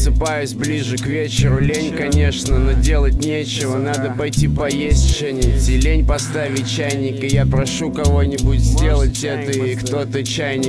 Просыпаюсь ближе к вечеру. Лень, конечно, но делать нечего. Надо пойти поесть что-нибудь и лень поставить чайник. И я прошу кого-нибудь сделать это, и кто-то чайник